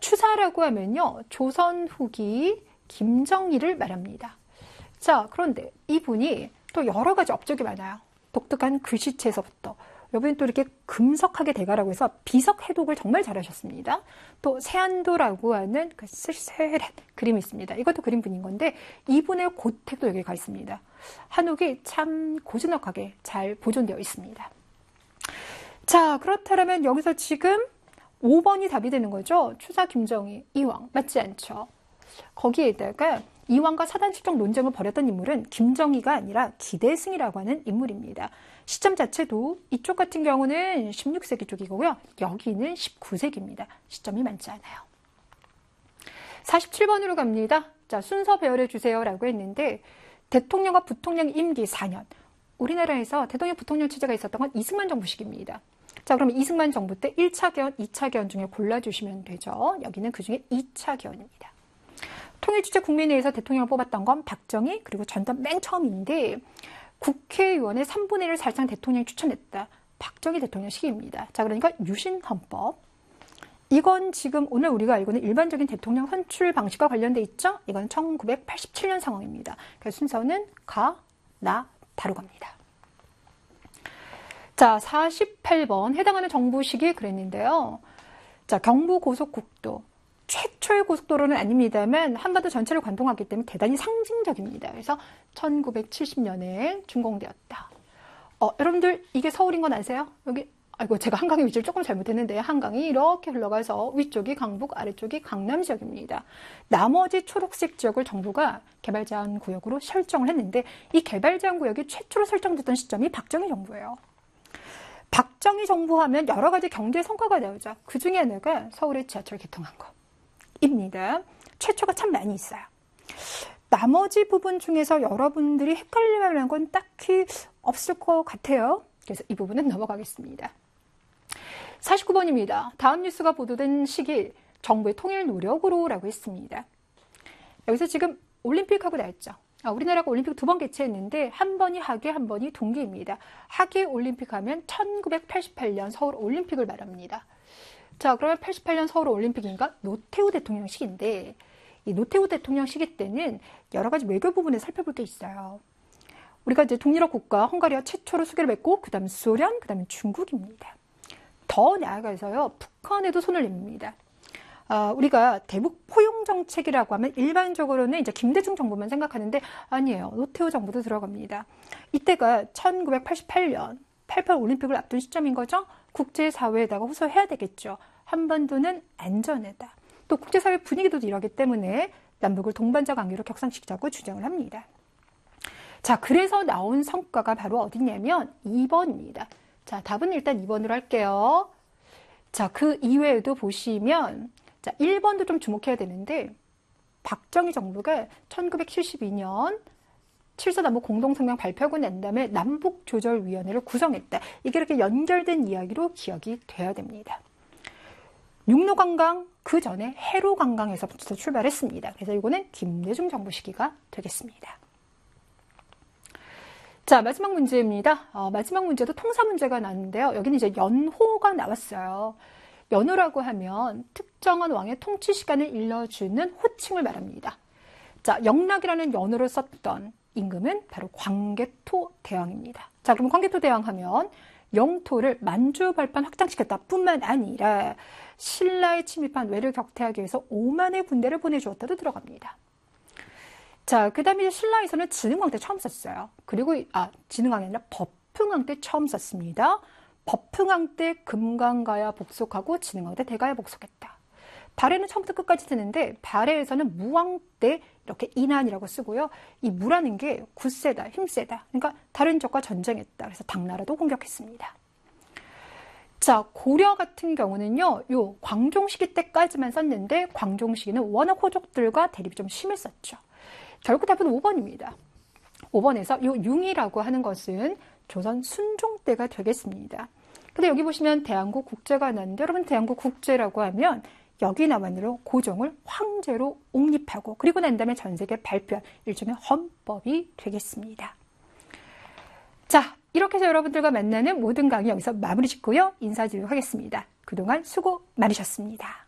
추사라고 하면요, 조선 후기 김정희를 말합니다. 자, 그런데 이분이 또 여러 가지 업적이 많아요. 독특한 글씨체에서부터 여러분 또 이렇게 금석하게 대가라고 해서 비석 해독을 정말 잘하셨습니다. 또 세안도라고 하는 그 쓸쓸한 그림이 있습니다. 이것도 그림분인 건데 이분의 고택도 여기 가 있습니다. 한옥이 참 고즈넉하게 잘 보존되어 있습니다. 자, 그렇다면 여기서 지금 5번이 답이 되는 거죠. 추사 김정희, 이황 맞지 않죠? 거기에다가 이황과 사단실종 논쟁을 벌였던 인물은 김정희가 아니라 기대승이라고 하는 인물입니다. 시점 자체도 이쪽 같은 경우는 16세기 쪽이고요. 여기는 19세기입니다. 시점이 많지 않아요. 47번으로 갑니다. 자, 순서 배열해 주세요 라고 했는데 대통령과 부통령 임기 4년. 우리나라에서 대통령 부통령 체제가 있었던 건 이승만 정부 시기입니다. 자, 그럼 이승만 정부 때 1차 개헌, 2차 개헌 중에 골라주시면 되죠. 여기는 그중에 2차 개헌입니다. 통일 주체 국민회의에서 대통령을 뽑았던 건 박정희 그리고 전두환 맨 처음인데 국회의원의 3분의 1을 사실상 대통령이 추천했다. 박정희 대통령 시기입니다. 자, 그러니까 유신헌법. 이건 지금 오늘 우리가 알고 있는 일반적인 대통령 선출 방식과 관련돼 있죠? 이건 1987년 상황입니다. 그래서 순서는 가, 나, 다로 갑니다. 자, 48번 해당하는 정부 시기 그랬는데요. 자, 경부고속국도. 최초의 고속도로는 아닙니다만 한반도 전체를 관통하기 때문에 대단히 상징적입니다. 그래서 1970년에 준공되었다. 여러분들 이게 서울인 건 아세요? 여기 아이고 제가 한강의 위치를 조금 잘못했는데 한강이 이렇게 흘러가서 위쪽이 강북, 아래쪽이 강남 지역입니다. 나머지 초록색 지역을 정부가 개발제한 구역으로 설정을 했는데 이 개발제한 구역이 최초로 설정됐던 시점이 박정희 정부예요. 박정희 정부 하면 여러 가지 경제 성과가 나오죠. 그 중에 하나가 서울의 지하철 개통한 거. 입니다. 최초가 참 많이 있어요. 나머지 부분 중에서 여러분들이 헷갈릴 만한 건 딱히 없을 것 같아요. 그래서 이 부분은 넘어가겠습니다. 49번입니다. 다음 뉴스가 보도된 시기 정부의 통일 노력으로 라고 했습니다. 여기서 지금 올림픽하고 나왔죠. 우리나라가 올림픽 2번 개최했는데 한 번이 하계, 한 번이 동계입니다. 하계 올림픽 하면 1988년 서울 올림픽을 말합니다. 자, 그러면 88년 서울 올림픽인가? 노태우 대통령 시기인데 이 노태우 대통령 시기 때는 여러 가지 외교 부분에 살펴볼 게 있어요. 우리가 이제 동유럽 국가 헝가리와 최초로 수교를 맺고 그다음 소련, 그다음에 중국입니다. 더 나아가서요. 북한에도 손을 냅니다. 우리가 대북 포용 정책이라고 하면 일반적으로는 이제 김대중 정부만 생각하는데 아니에요. 노태우 정부도 들어갑니다. 이때가 1988년 88 올림픽을 앞둔 시점인 거죠. 국제사회에다가 호소해야 되겠죠. 한반도는 안전하다. 또 국제사회 분위기도 이러기 때문에 남북을 동반자 관계로 격상시키자고 주장을 합니다. 자, 그래서 나온 성과가 바로 어디냐면 2번입니다. 자, 답은 일단 2번으로 할게요. 자, 그 이외에도 보시면 자, 1번도 좀 주목해야 되는데 박정희 정부가 1972년 7사 남북 공동성명 발표하고 난 다음에 남북조절위원회를 구성했다. 이게 이렇게 연결된 이야기로 기억이 돼야 됩니다. 육로관광 그 전에 해로관광에서부터 출발했습니다. 그래서 이거는 김대중 정부 시기가 되겠습니다. 자, 마지막 문제입니다. 마지막 문제도 통사 문제가 나왔는데요. 여기는 이제 연호가 나왔어요. 연호라고 하면 특정한 왕의 통치 시간을 일러주는 호칭을 말합니다. 자, 영락이라는 연호를 썼던 임금은 바로 광개토 대왕입니다. 자, 그럼 광개토 대왕 하면 영토를 만주벌판 확장시켰다 뿐만 아니라 신라에 침입한 왜를 격퇴하기 위해서 5만의 군대를 보내주었다도 들어갑니다. 자, 그 다음에 신라에서는 진흥왕 때 처음 썼어요. 그리고 진흥왕이 아니라 법흥왕 때 처음 썼습니다. 법흥왕 때 금강가야 복속하고 진흥왕 때 대가야 복속했다. 발해는 처음부터 끝까지 쓰는데 발해에서는 무왕 때 이렇게 인한이라고 쓰고요. 이 무라는 게 굳세다, 힘세다. 그러니까 다른 적과 전쟁했다. 그래서 당나라도 공격했습니다. 자, 고려 같은 경우는요. 요 광종 시기 때까지만 썼는데 광종 시기는 워낙 호족들과 대립이 좀 심했었죠. 결국 답은 5번입니다. 5번에서 요 융이라고 하는 것은 조선 순종 때가 되겠습니다. 근데 여기 보시면 대한국 국제가 나왔는데 여러분 대한국 국제라고 하면 여기 나만으로 고종을 황제로 옹립하고 그리고 난 다음에 전 세계에 발표한 일종의 헌법이 되겠습니다. 자, 이렇게 해서 여러분들과 만나는 모든 강의 여기서 마무리 짓고요. 인사드리도록 하겠습니다. 그동안 수고 많으셨습니다.